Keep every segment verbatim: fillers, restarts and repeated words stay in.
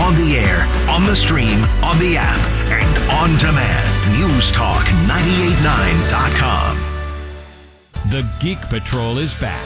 On the air, on the stream, on the app, and on demand. News Talk ninety-eight point nine dot com. The Geek Patrol is back.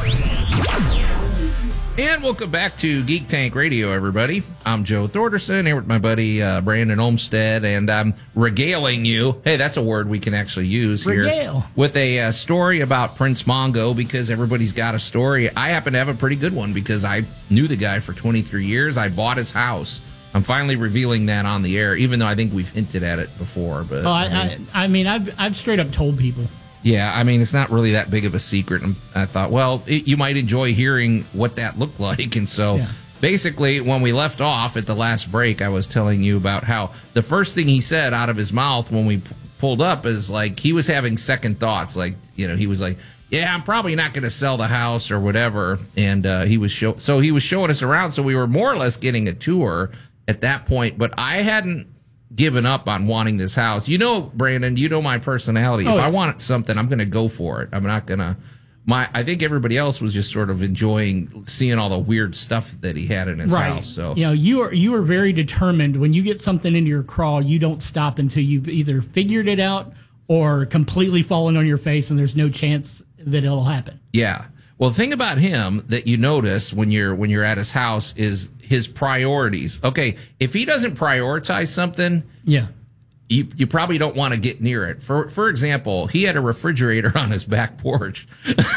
And welcome back to Geek Tank Radio, everybody. I'm Joe Thorderson here with my buddy uh, Brandon Olmstead, and I'm regaling you. Hey, that's a word we can actually use here. Regale. With a uh, story about Prince Mongo, because everybody's got a story. I happen to have a pretty good one because I knew the guy for twenty-three years. I bought his house. I'm finally revealing that on the air, even though I think we've hinted at it before. But Oh, I, I mean, I, I mean, I've I've straight up told people. Yeah, I mean, it's not really that big of a secret. And I thought, well, it, you might enjoy hearing what that looked like. And so Yeah. basically, when we left off at the last break, I was telling you about how the first thing he said out of his mouth when we p- pulled up is like he was having second thoughts. Like, you know, he was like, yeah, I'm probably not going to sell the house or whatever. And uh, he was show- so he was showing us around. So we were more or less getting a tour at that point. But I hadn't given up on wanting this house. You know, Brandon, you know my personality. If Oh. I want something, I'm going to go for it. I'm not going to. My, I think everybody else was just sort of enjoying seeing all the weird stuff that he had in his Right. house. So You know, you are you are very determined. When you get something into your crawl, you don't stop until you've either figured it out or completely fallen on your face, and there's no chance that it'll happen. yeah. Well, the thing about him that you notice when you're when you're at his house is his priorities. Okay, if he doesn't prioritize something, Yeah. you you probably don't want to get near it. For for example, he had a refrigerator on his back porch.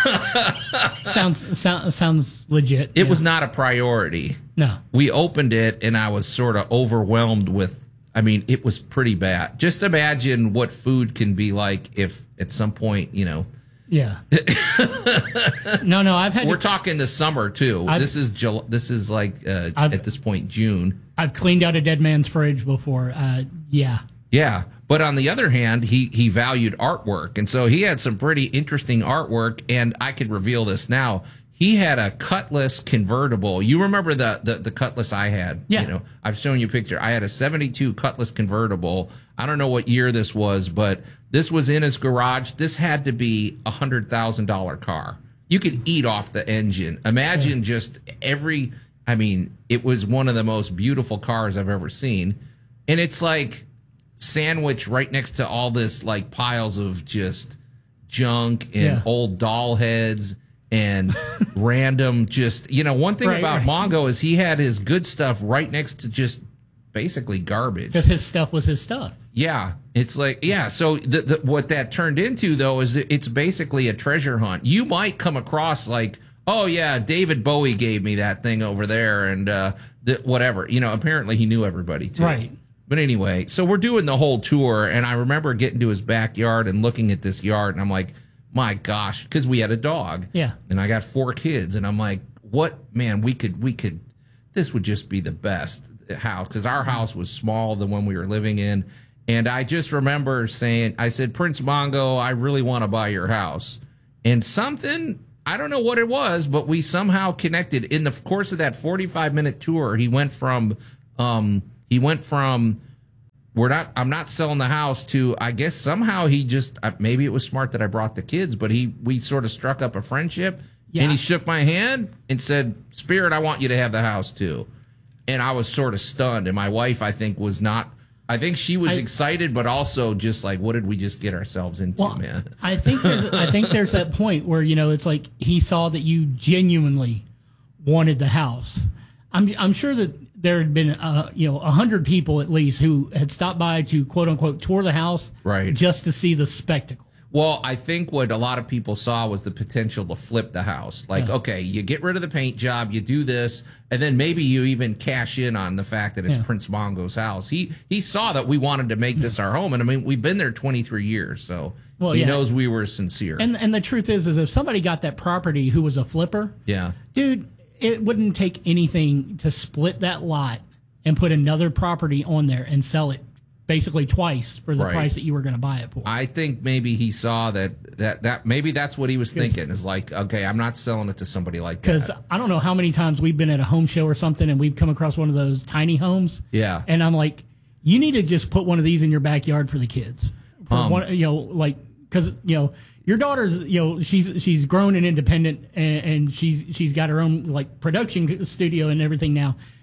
Sounds sound, sounds legit. It yeah. was not a priority. No. We opened it and I was sort of overwhelmed with, I mean, it was pretty bad. Just imagine what food can be like if at some point, you know, Yeah. no, no. I've had we're to, talking the summer too. I've- this is Jul- this is like uh, I've- at this point June. I've cleaned out a dead man's fridge before. Uh, yeah. Yeah. But on the other hand, he, he valued artwork. And so he had some pretty interesting artwork. And I could reveal this now. He had a Cutlass convertible. You remember the, the, the Cutlass I had? Yeah. You know, I've shown you a picture. I had a seventy-two Cutlass convertible. I don't know what year this was, but this was in his garage. This had to be a one hundred thousand dollars car. You could eat off the engine. Imagine yeah. just every, I mean, it was one of the most beautiful cars I've ever seen. And it's like sandwiched right next to all this like piles of just junk and Yeah. old doll heads and random just, you know, one thing Right, about right. Mongo is he had his good stuff right next to just basically garbage. Because his stuff was his stuff. Yeah, it's like, yeah. So the, the, what that turned into, though, is it's basically a treasure hunt. You might come across like, oh, yeah, David Bowie gave me that thing over there and uh, the, whatever. You know, apparently he knew everybody, too. Right. But anyway, so we're doing the whole tour, and I remember getting to his backyard and looking at this yard, and I'm like, my gosh, because we had a dog. Yeah. And I got four kids, and I'm like, what, man, we could, we could, this would just be the best house, because our house was small, the one we were living in. And I just remember saying, I said, Prince Mongo, I really want to buy your house. And something, I don't know what it was, but we somehow connected. In the course of that forty-five minute tour, he went from, um, he went from, we're not, I'm not selling the house to, I guess somehow he just, uh, maybe it was smart that I brought the kids, but he, we sort of struck up a friendship. Yeah. And he shook my hand and said, Spirit, I want you to have the house too. And I was sort of stunned. And my wife, I think, was not, I think she was I, excited, but also just like, what did we just get ourselves into, well, man? I think there's, I think there's that point where, you know, it's like he saw that you genuinely wanted the house. I'm I'm sure that there had been, uh, you know, a hundred people at least who had stopped by to quote unquote tour the house, Right. just to see the spectacle. Well, I think what a lot of people saw was the potential to flip the house. Like, Yeah. okay, you get rid of the paint job, you do this, and then maybe you even cash in on the fact that it's Yeah. Prince Mongo's house. He he saw that we wanted to make this our home, and I mean, we've been there twenty-three years, so Well, he yeah. knows we were sincere. And and the truth is, is if somebody got that property who was a flipper, yeah. dude, it wouldn't take anything to split that lot and put another property on there and sell it basically twice for the Right. price that you were going to buy it for. I think maybe he saw that, that, that maybe that's what he was thinking is like, okay, I'm not selling it to somebody like Because that. I don't know how many times we've been at a home show or something and we've come across one of those tiny homes. Yeah. And I'm like, you need to just put one of these in your backyard for the kids. For Um, one, you know, like, because, you know, your daughter's, you know, she's she's grown and independent and, and she's she's got her own, like, production studio and everything now.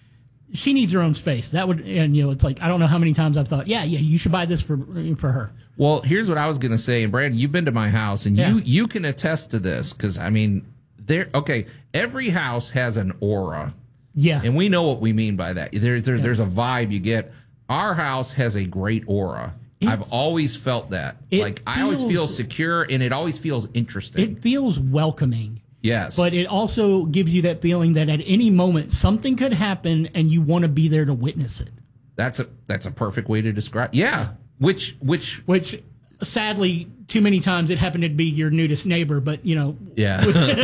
she needs her own space. That would, and you know, it's like I don't know how many times I've thought, yeah, yeah, you should buy this for for her. Well, here's what I was going to say, and Brandon, you've been to my house, and Yeah. you you can attest to this because I mean, there. Okay, every house has an aura, Yeah, and we know what we mean by that. There's there, there's a vibe you get. Our house has a great aura. It's- I've always felt that. It Like I always feel feels- secure, and it always feels interesting. it feels welcoming. Yes, But it also gives you that feeling that at any moment something could happen and you want to be there to witness it. that's a that's a perfect way to describe. Yeah, which which Which, sadly, too many times it happened to be your nudist neighbor. But you know, yeah.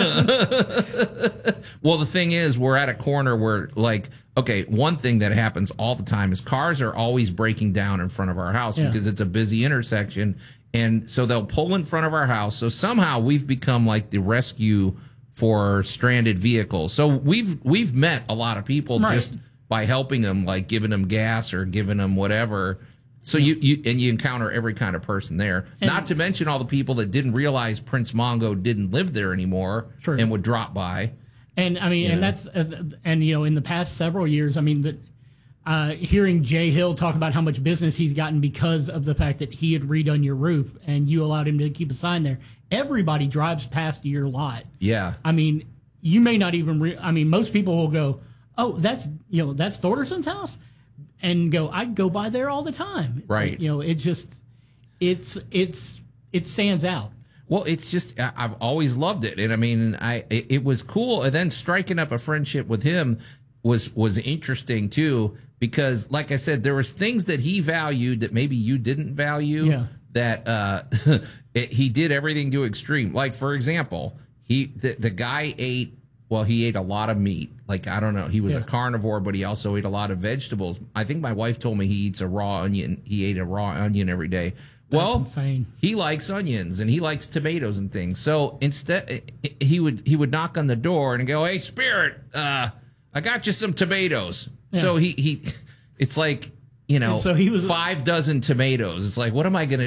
Well, the thing is, we're at a corner where, like, okay, one thing that happens all the time is cars are always breaking down in front of our house Yeah. because it's a busy intersection. And so they'll pull in front of our house. So somehow we've become like the rescue for stranded vehicles. So we've we've met a lot of people Right. just by helping them, like giving them gas or giving them whatever. So you, you and you encounter every kind of person there. And- Not to mention all the people that didn't realize Prince Mongo didn't live there anymore True. and would drop by. and I mean, Yeah. and that's uh, and you know, in the past several years, I mean, that uh, hearing Jay Hill talk about how much business he's gotten because of the fact that he had redone your roof and you allowed him to keep a sign there. Everybody drives past your lot. Yeah. I mean, you may not even. Re- I mean, most people will go, "Oh, that's you know, that's Thorderson's house," and go, "I go by there all the time." Right. You know, it just, it's it's it stands out. Well, it's just I- I've always loved it, and I mean, I it, it was cool. And then striking up a friendship with him was was interesting too, because, like I said, there was things that he valued that maybe you didn't value. Yeah. That uh, it, he did everything to extreme. Like, for example, he the, the guy ate. Well, he ate a lot of meat. Like, I don't know. He was Yeah. a carnivore, but he also ate a lot of vegetables. I think my wife told me he eats a raw onion. He ate a raw onion every day. Well, insane. he likes onions and he likes tomatoes and things. So instead, he would he would knock on the door and go, "Hey, Spirit, uh, I got you some tomatoes." Yeah. So he he, it's like, you know, And so he was- five dozen tomatoes. It's like, what am I gonna?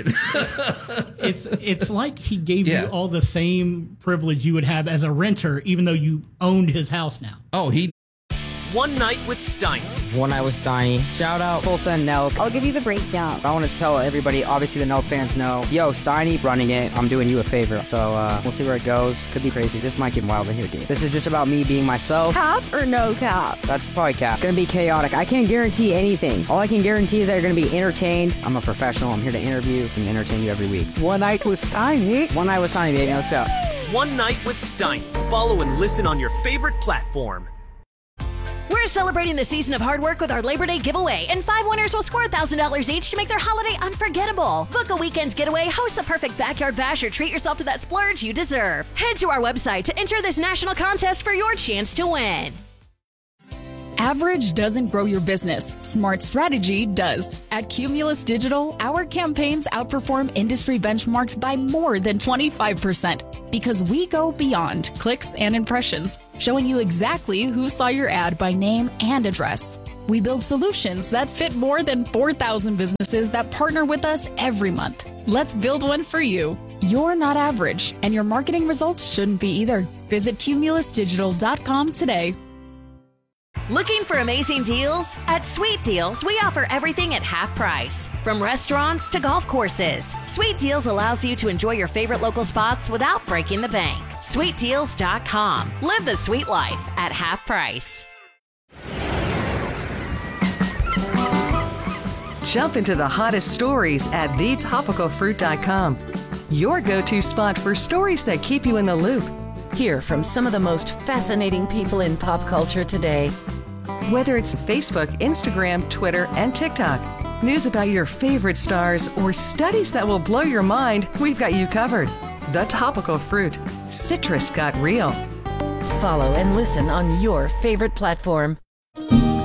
It's it's like he gave Yeah. you all the same privilege you would have as a renter, even though you owned his house now. Oh, he One Night with Steiny. One Night with Steiny. Shout out Full Send Nelk. I'll give you the breakdown. I want to tell everybody, obviously the Nelk fans know, yo, Steiny running it. I'm doing you a favor. So uh, we'll see where it goes. Could be crazy. This might get wild in here, dude. This is just about me being myself. Cap or no cap? That's probably cap. Gonna be chaotic. I can't guarantee anything. All I can guarantee is that you're gonna be entertained. I'm a professional. I'm here to interview and entertain you every week. One night with Steiny. One Night with Steiny, baby. Let's go. One Night with Steiny. Follow and listen on your favorite platform. We're celebrating the season of hard work with our Labor Day giveaway, and five winners will score one thousand dollars each to make their holiday unforgettable. Book a weekend getaway, host the perfect backyard bash, or treat yourself to that splurge you deserve. Head to our website to enter this national contest for your chance to win. Average doesn't grow your business. Smart strategy does. At Cumulus Digital, our campaigns outperform industry benchmarks by more than twenty-five percent because we go beyond clicks and impressions, showing you exactly who saw your ad by name and address. We build solutions that fit more than four thousand businesses that partner with us every month. Let's build one for you. You're not average, and your marketing results shouldn't be either. Visit cumulus digital dot com today. Looking for amazing deals? At Sweet Deals, we offer everything at half price. From restaurants to golf courses, Sweet Deals allows you to enjoy your favorite local spots without breaking the bank. sweet deals dot com. Live the sweet life at half price. Jump into the hottest stories at the topical fruit dot com. Your go-to spot for stories that keep you in the loop. Hear from some of the most fascinating people in pop culture today. Whether it's Facebook, Instagram, Twitter, and TikTok, news about your favorite stars, or studies that will blow your mind, we've got you covered. The Topical Fruit. Citrus got real. Follow and listen on your favorite platform.